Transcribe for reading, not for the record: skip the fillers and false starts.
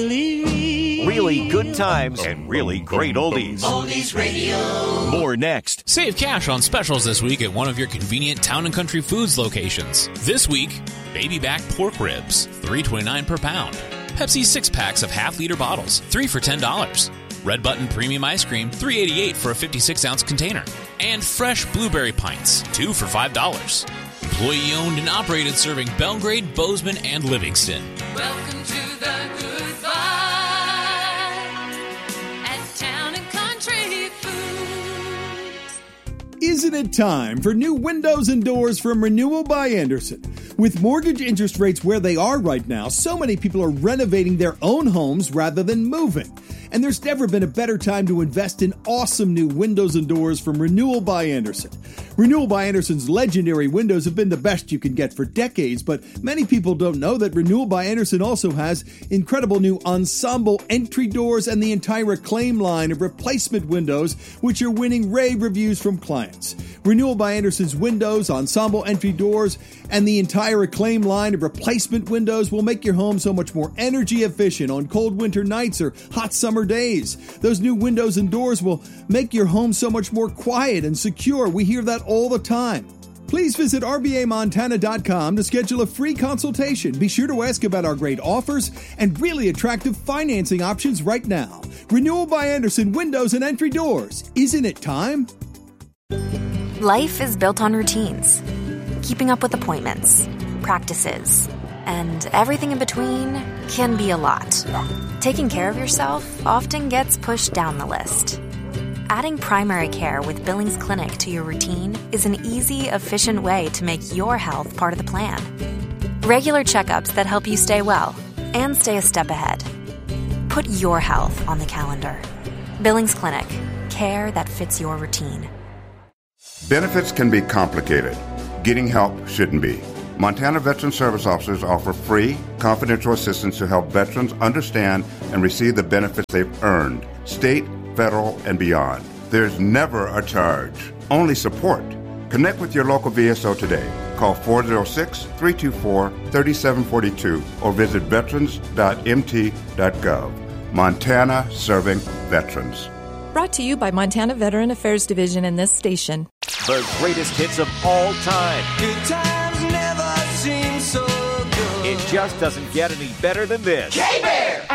Really good times and really great oldies. Oldies Radio. More next. Save cash on specials this week at one of your convenient Town & Country Foods locations. This week, baby back pork ribs, $3.29 per pound. Pepsi 6-packs of half-liter bottles, 3 for $10. Red Button Premium Ice Cream, $3.88 for a 56-ounce container. And fresh blueberry pints, 2 for $5. Employee-owned and operated, serving Belgrade, Bozeman, and Livingston. Welcome to the Good Fight at Town & Country Foods. Isn't it time for new windows and doors from Renewal by Andersen? With mortgage interest rates where they are right now, so many people are renovating their own homes rather than moving. And there's never been a better time to invest in awesome new windows and doors from Renewal by Andersen. Renewal by Andersen's legendary windows have been the best you can get for decades, but many people don't know that Renewal by Andersen also has incredible new ensemble entry doors and the entire Acclaim line of replacement windows, which are winning rave reviews from clients. Renewal by Andersen's windows, ensemble entry doors, and the entire Acclaim line of replacement windows will make your home so much more energy efficient on cold winter nights or hot summer days. Those new windows and doors will make your home so much more quiet and secure. We hear that all the time. Please visit rbamontana.com to schedule a free consultation. Be sure to ask about our great offers and really attractive financing options right now. Renewal by Andersen Windows and Entry Doors. Isn't it time? Life is built on routines. Keeping up with appointments, practices, and everything in between can be a lot. Taking care of yourself often gets pushed down the list. Adding primary care with Billings Clinic to your routine is an easy, efficient way to make your health part of the plan. Regular checkups that help you stay well and stay a step ahead. Put your health on the calendar. Billings Clinic. Care that fits your routine. Benefits can be complicated. Getting help shouldn't be. Montana Veteran Service Officers offer free, confidential assistance to help veterans understand and receive the benefits they've earned, state, federal, and beyond. There's never a charge, only support. Connect with your local VSO today. Call 406-324-3742 or visit veterans.mt.gov. Montana Serving Veterans. Brought to you by Montana Veteran Affairs Division and this station. The greatest hits of all time. Good times never seem so good. It just doesn't get any better than this. K-Bear!